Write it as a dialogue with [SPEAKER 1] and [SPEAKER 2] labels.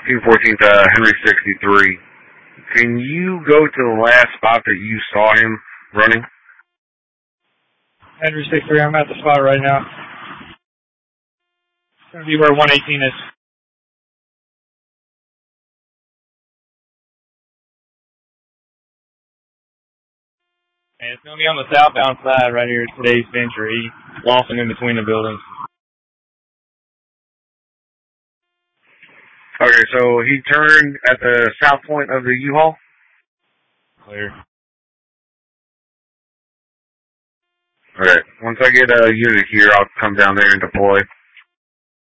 [SPEAKER 1] Team 14th, Henry 63. Can you go to the last spot that you saw him running?
[SPEAKER 2] Henry 63, I'm at the spot right now. It's going to be where 118 is. And it's going to be on the southbound side right here at today's venture. He lost him in between the buildings.
[SPEAKER 1] Okay, so he turned at the south point of the U-Haul?
[SPEAKER 2] Clear.
[SPEAKER 1] Okay, once I get a unit here, I'll come down there and deploy.